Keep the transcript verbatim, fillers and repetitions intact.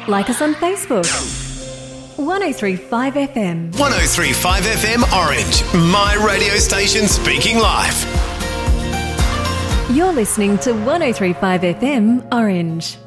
Like us on Facebook. one oh three point five F M. one oh three point five F M Orange. My radio station speaking live. You're listening to one oh three point five F M Orange.